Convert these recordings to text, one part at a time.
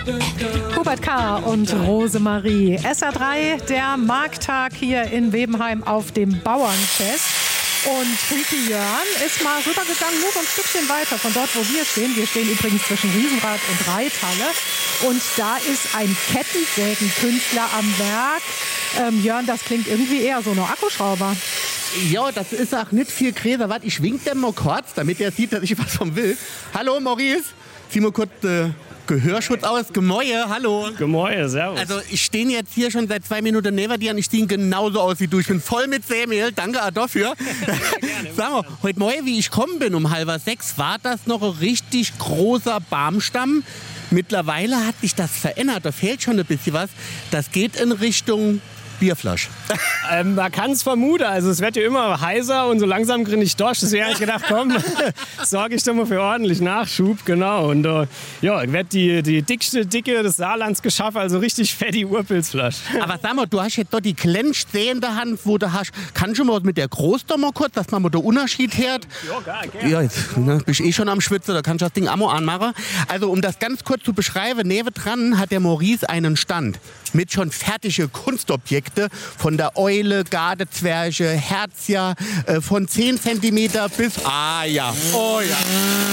Hubert K. und Rosemarie. SR3, der Markttag hier in Webenheim auf dem Bauernfest. Und Freaky Jörn ist mal rübergegangen, nur so ein Stückchen weiter von dort, wo wir stehen. Wir stehen übrigens zwischen Riesenrad und Reithalle. Und da ist ein Kettensägenkünstler am Werk. Jörn, das klingt irgendwie eher so ein Akkuschrauber. Ja, das ist auch nicht viel Gräser. Warte, ich wink dem mal kurz, damit er sieht, dass ich was vom will. Hallo, Maurice. Zieh mal kurz Gehörschutz aus. Gemäue, hallo. Gemäue, servus. Also, ich stehe jetzt hier schon seit 2 Minuten neben dir und ich sehe genauso aus wie du. Ich bin voll mit Sämehl. Danke auch dafür. Sag mal, heute Morgen, wie ich gekommen bin um 5:30, war das noch ein richtig großer Baumstamm. Mittlerweile hat sich das verändert. Da fehlt schon ein bisschen was. Das geht in Richtung Bierflasche. Man kann es vermuten. Also es wird ja immer heißer und so langsam grinne ich durch. Deswegen habe ich gedacht, komm, sorge ich doch mal für ordentlich Nachschub. Genau. Und ja, ich werde die dickste Dicke des Saarlands geschaffen, also richtig fette Urpilzflasche. Aber sag mal, du hast jetzt dort die glänzend sehende Hand, wo du hast. Kannst du mal mit der Groß doch mal kurz, dass man mal den Unterschied hört? Ja, gerne. Ja, jetzt bin ich schon am Schwitzen, da kannst du das Ding Ammo anmachen. Also um das ganz kurz zu beschreiben, nebendran hat der Maurice einen Stand mit schon fertige Kunstobjekte von der Eule, Gardezwerge, Herzia, von 10 cm bis... Ah ja, oh ja.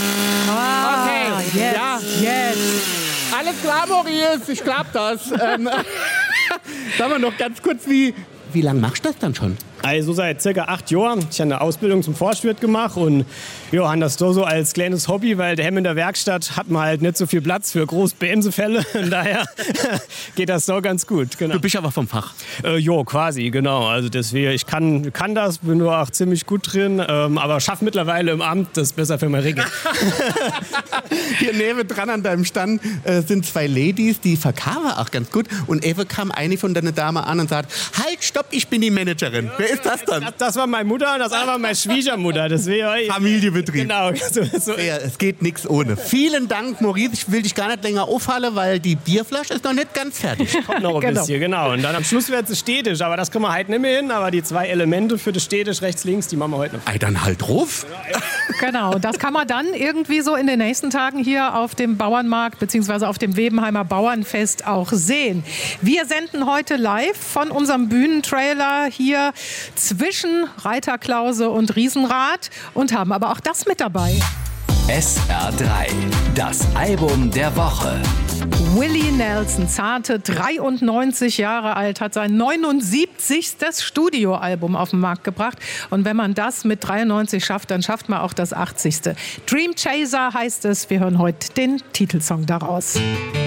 Okay, Jetzt, ja. jetzt. Alles klar, Maurice, ich glaub das. Sagen wir noch ganz kurz, wie lange machst du das dann schon? Also seit ca. 8 Jahren. Ich habe eine Ausbildung zum Forstwirt gemacht und ja, habe das so als kleines Hobby, weil daheim in der Werkstatt hat man halt nicht so viel Platz für große Bremsefälle. Und daher geht das so ganz gut. Genau. Du bist aber vom Fach. Ja, quasi, genau. Also deswegen, ich kann das, bin nur auch ziemlich gut drin, aber schaffe mittlerweile im Amt das besser für meine Regel. Hier nebendran an deinem Stand sind 2 Ladies, die verkaufen auch ganz gut. Und eben kam eine von deiner Dame an und sagt, halt, stopp, ich bin die Managerin. Wer ist das dann? Das war meine Mutter und das andere war meine Schwiegermutter. Deswegen, Familienbetrieb. Genau. So. Ja, es geht nichts ohne. Vielen Dank, Maurice. Ich will dich gar nicht länger aufhalten, weil die Bierflasche ist noch nicht ganz fertig. Kommt noch ein bisschen, genau. Und dann am Schluss wird es städtisch, aber das können wir halt nicht mehr hin. Aber die 2 Elemente für das städtisch, rechts, links, die machen wir heute noch. Ei, dann halt drauf. Genau, das kann man dann irgendwie so in den nächsten Tagen hier auf dem Bauernmarkt bzw. auf dem Webenheimer Bauernfest auch sehen. Wir senden heute live von unserem Bühnentrailer hier zwischen Reiterklause und Riesenrad und haben aber auch das mit dabei. SR3, das Album der Woche. Willie Nelson, zarte 93 Jahre alt, hat sein 79. Studioalbum auf den Markt gebracht. Und wenn man das mit 93 schafft, dann schafft man auch das 80. Dream Chaser heißt es. Wir hören heute den Titelsong daraus.